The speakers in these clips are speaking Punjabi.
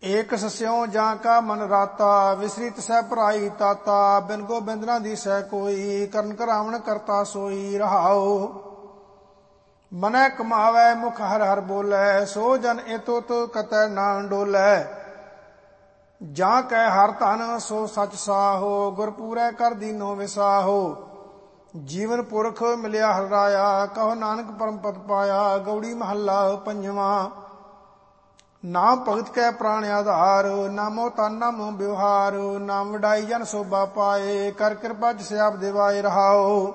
ਏਕ ਸਸਿਉ ਜਾਂ ਕਾ ਮਨ ਰਾਤਾ, ਵਿਸਰਿਤ ਸਹਿ ਭਰਾਈ ਤਾਤਾ। ਬਿਨ ਗੋਬਿੰਦ ਨਾ ਦੀਸੈ ਕੋਈ, ਕਰਨ ਕਰਾਵਣ ਕਰਤਾ ਸੋਈ। ਰਹਾਉ ਮਨੈ ਕਮਾਵੈ ਮੁਖ ਹਰਿ ਹਰਿ ਬੋਲੇ, ਸੋ ਜਨ ਏਤੋ ਤੋ ਕਤੈ ਨਾ ਡੋਲੇ। ਜਾਂ ਕੈ ਹਰ ਧਨ ਸੋ ਸਚ ਸਾਹੋ, ਗੁਰ ਪੂਰੈ ਕਰ ਦੀਨੋ ਵਿਸਾਹੋ। ਜੀਵਨ ਪੁਰਖ ਮਿਲਿਆ ਹਰਿ ਰਾਇਆ, ਕਹੋ ਨਾਨਕ ਪਰਮ ਪਦ ਪਾਇਆ। ਗੌੜੀ ਮਹੱਲਾ ਪੰਜਵਾਂ। ਨਾਮ ਭਗਤ ਕੈ ਪ੍ਰਾਣ ਆਧਾਰ, ਨਾਮੋ ਤਨ ਨਾਮੋ ਵਿਵਹਾਰ। ਨਾਮ ਵਡਾਈ ਜਨ ਸੋਭਾ ਪਾਏ, ਕਰ ਕਿਰਪਾ ਜਿਸ ਆਪ ਦਿਵਾਏ। ਰਹਾਉ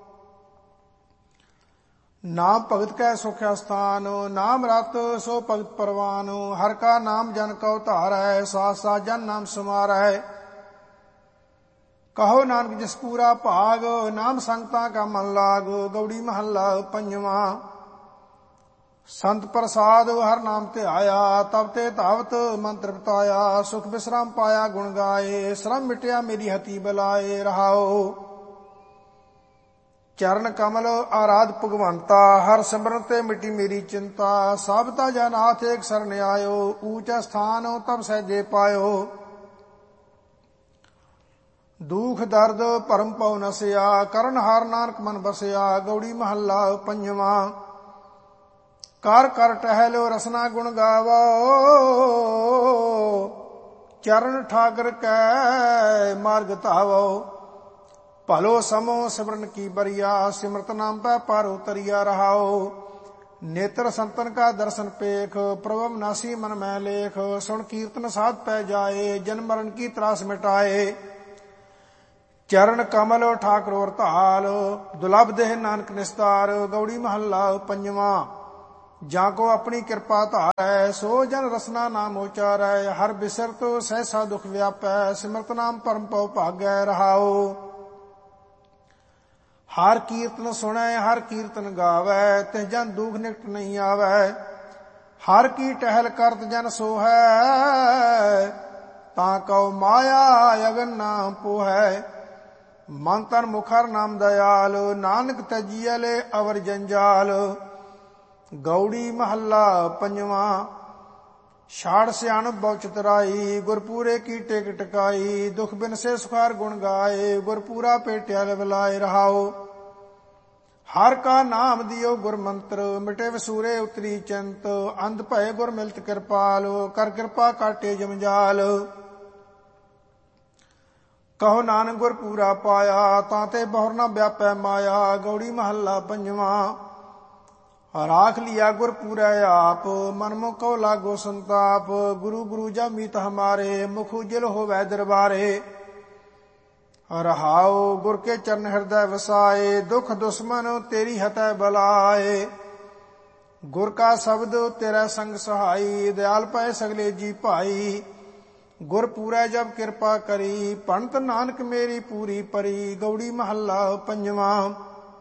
ਨਾਮ ਭਗਤ ਕੈ ਸੁਖ ਅਸਥਾਨ, ਨਾਮ ਰਤ ਸੋ ਭਗਤ ਪਰਵਾਨ। ਹਰਿ ਕਾ ਨਾਮ ਜਨ ਕਉ ਧਾਰੈ, ਸਾਥ ਸਾਥ ਜਨ ਨਾਮ ਸਮਾਰੈ। ਕਹੋ ਨਾਨਕ ਜਿਸ ਪੂਰਾ ਭਾਗ, ਨਾਮ ਸੰਗਤਾਂ ਕਾ ਮਨ ਲਾਗ। ਗੌੜੀ ਮਹੱਲਾ ਪੰਜਵਾਂ। ਸੰਤ ਪ੍ਰਸਾਦ ਹਰ ਨਾਮ ਧਿਆਇਆ, ਤਬ ਤੇ ਧਾਵਤ ਮਨ ਤ੍ਰਿਪਤਾਇਆ। ਸੁਖ ਵਿਸਰਾਮ ਪਾਇਆ ਗੁਣ ਗਾਏ, ਸ਼ਰਮ ਮਿਟਿਆ ਮੇਰੀ ਹਤੀ ਬਲਾਏ। ਰਹਾਉ ਚਰਨ ਕਮਲ ਆਰਾਧ ਭਗਵੰਤਾ, ਹਰ ਸਿਮਰਨ ਤੇ ਮਿਟੀ ਮੇਰੀ ਚਿੰਤਾ। ਸਾਬਤਾ ਜਨ ਨਾਥ ਏਕ ਸਰਨ ਆਇਓ, ਊਚਾ ਸਥਾਨ ਤਬ ਸਹਿਜੇ ਪਾਇਓ। ਦੁਖ ਦਰਦ ਭਰਮ ਪਉ ਨਸਿਆ, ਕਰਨ ਹਾਰ ਨਾਨਕ ਮਨ ਬਸਿਆ। ਗੌੜੀ ਮਹੱਲਾ ਪੰਜਵਾਂ। ਕਰ ਕਰ ਟਹਿਲੋ ਰਸਨਾ ਗੁਣ ਗਾਵੋ, ਚਰਨ ਠਾਕਰ ਕੈ ਮਾਰਗ ਧਾਵੋ। ਭਲੋ ਸਮੋ ਸਿਮਰਨ ਕੀ ਬਰੀਆ, ਸਿਮਰਤ ਨਾਮ ਪੈ ਪਾਰ ਉਤਰਿਆ। ਰਹਾਉ ਨੇਤਰ ਸੰਤਨ ਕਾ ਦਰਸ਼ਨ ਪੇਖ, ਪ੍ਰਭੂ ਅਵਿਨਾਸੀ ਮਨ ਮੈਂ ਲੇਖ। ਸੁਣ ਕੀਰਤਨ ਸਾਧ ਪੈ ਜਾਏ, ਜਨਮ ਮਰਨ ਕੀ ਤਰਾਸ ਮਿਟਾਏ। ਚਰਨ ਕਮਲ ਠਾਕੁਰ ਔਰ ਧਾਲ, ਦੁਲਭ ਦੇਹ ਨਾਨਕ ਨਿਸਤਾਰ। ਗੌੜੀ ਮਹੱਲਾ ਪੰਜਵਾਂ। ਜਾਂ ਕੋ ਆਪਣੀ ਕਿਰਪਾ ਧਾਰੈ, ਸੋ ਜਨ ਰਸਨਾ ਨਾਮ ਉਚਾਰੈ। ਹਰ ਬਿਸਰਤ ਸਹਿਸਾ ਦੁਖ ਵਿਆਪੈ, ਸਿਮਰਤ ਨਾਮ ਪਰਮ ਪਉ ਭਾਗੈ। ਰਹਾਉ ਹਰ ਕੀਰਤਨ ਸੁਣੈ ਹਰ ਕੀਰਤਨ ਗਾਵੈ, ਤਿਸ ਜਨ ਦੁਖ ਨਿਕਟ ਨਹੀਂ ਆਵੈ। ਹਰ ਕੀ ਟਹਿਲ ਕਰਤ ਜਨ ਸੋਹੈ, ਤਾਂ ਕਉ ਮਾਇਆ ਅਗਨ ਨਾ ਪੋਹੈ। ਮਨ ਤਨ ਮੁਖ ਹਰਿ ਨਾਮ ਦਇਆਲ, ਨਾਨਕ ਤਜੀਐ ਲੈ ਅਵਰ ਜੰਜਾਲ। ਗੌੜੀ ਮਹੱਲਾ ਪੰਜਵਾਂ। ਛਾੜ ਸਿਆਣਪ ਬਹੁ ਚਤੁਰਾਈ, ਗੁਰਪੂਰੇ ਕੀ ਟੇਕ ਟਿਕਾਈ। ਦੁਖ ਬਿਨ ਸੇ ਸੁਖਾਰ ਗੁਣ ਗਾਏ, ਗੁਰਪੂਰਾ ਭੇਟਿਆ ਲਿਵਲਾਏ। ਰਹਾਉ ਹਰ ਕਾ ਨਾਮ ਦਿਓ ਗੁਰ ਮੰਤਰ, ਮਿਟੇ ਵਸੂਰੇ ਉਤਰੀ ਚਿੰਤ। ਅੰਧ ਭਏ ਗੁਰ ਮਿਲਤ ਕਿਰਪਾਲ, ਕਰ ਕਿਰਪਾ ਕਾਟੇ ਜਮਜਾਲ। ਕਹੋ ਨਾਨਕ ਗੁਰ ਪੂਰਾ ਪਾਇਆ, ਤਾਂ ਤੇ ਬਹੁਰ ਨਾ ਵਿਆਪੈ ਮਾਇਆ। ਗੌੜੀ ਮਹੱਲਾ ਪੰਜਵਾਂ। ਰਾਖ ਲਿਆ ਗੁਰ ਪੂਰੈ ਆਪ, ਮਨ ਮੁਖ ਕਉ ਲਾਗੋ ਸੰਤਾਪ। ਗੁਰੂ ਗੁਰੂ ਜਾਮੀਤ ਹਮਾਰੇ, ਮੁਖ ਉਜਲ ਹੋਵੈ ਦਰਬਾਰੇ। ਰਹਾਉ ਗੁਰ ਕੇ ਚਰਨ ਹਿਰਦੈ ਵਸਾਏ, ਦੁਖ ਦੁਸ਼ਮਨ ਤੇਰੀ ਹਤੈ ਬਲਾਏ। ਗੁਰ ਕਾ ਸ਼ਬਦ ਤੇਰਾ ਸੰਗ ਸਹਾਈ, ਦਿਆਲ ਪਏ ਸਗਲੇ ਜੀ ਭਾਈ। ਗੁਰ ਪੂਰੈ ਜਬ ਕਿਰਪਾ ਕਰੀ, ਪੰਡਤ ਨਾਨਕ ਮੇਰੀ ਪੂਰੀ ਪਰੀ। ਗੌੜੀ ਮਹੱਲਾ ਪੰਜਵਾਂ।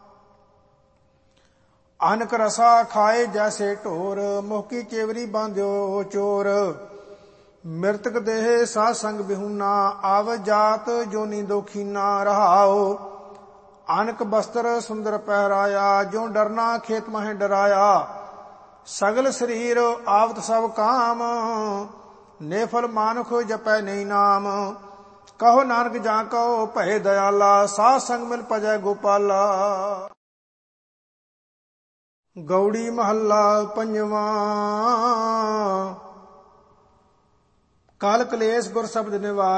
ਅਨਕ ਰਸਾ ਖਾਏ ਜੈਸੇ ਢੋਰ, ਮੋਹਕੀ ਚੇਵਰੀ ਬਾਂਧਿਓ ਚੋਰ। ਮਿਰਤਕ ਦੇਹ ਸਾਧ ਸੰਗ ਬਿਹੂਨਾ, ਆਵ ਜਾਤ ਜੋਨੀ ਦੋਖੀਨਾ। ਰਹਾਉ ਅਨਕ ਬਸਤਰ ਸੁੰਦਰ ਪਹਿਰਾਇਆ, ਜੋ ਡਰਨਾ ਖੇਤ ਮਹਿ ਡਰਾਇਆ। ਸਗਲ ਸਰੀਰ ਆਵਤ ਸਭ ਕਾਮ, ਨੇਫਲ ਮਾਨੁਖ ਜਪੈ ਨਹੀਂ ਨਾਮ। ਕਹੋ ਨਾਨਕ ਜਾਂ ਕਉ ਭਏ ਦਇਆਲਾ, ਸਾਧ ਸੰਗ ਮਿਲ ਭਜੈ ਗੋਪਾਲਾ। ਗੌੜੀ ਮਹੱਲਾ ਪੰਜਵਾਂ। ਕਲ ਕਲੇਸ਼ ਗੁਰ ਸ਼ਬਦ ਨਿਵਾਰੈ,